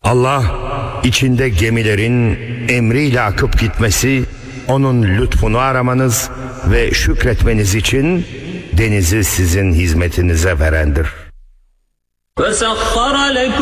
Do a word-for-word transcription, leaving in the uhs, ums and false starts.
Allah, içinde gemilerin emriyle akıp gitmesi, onun lütfunu aramanız ve şükretmeniz için denizi sizin hizmetinize verendir.